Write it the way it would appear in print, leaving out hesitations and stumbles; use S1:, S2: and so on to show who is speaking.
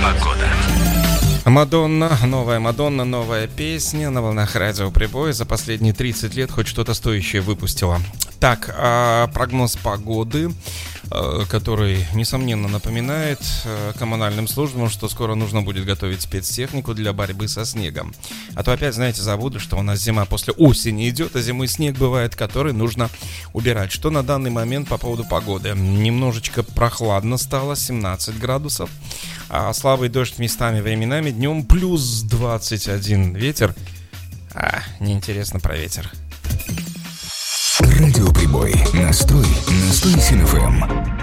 S1: Погода.
S2: Мадонна, новая песня на волнах радио Прибой. За последние 30 лет хоть что-то стоящее выпустила. Так, прогноз погоды, который, несомненно, напоминает коммунальным службам, что скоро нужно будет готовить спецтехнику для борьбы со снегом. А то опять, знаете, забуду, что у нас зима после осени идет, а зимой снег бывает, который нужно убирать. Что на данный момент по поводу погоды? Немножечко прохладно стало, 17 градусов. А слабый дождь местами временами, днем плюс 21. Ветер? Неинтересно про ветер.
S1: Радио Прибой. Настрой СНФМ.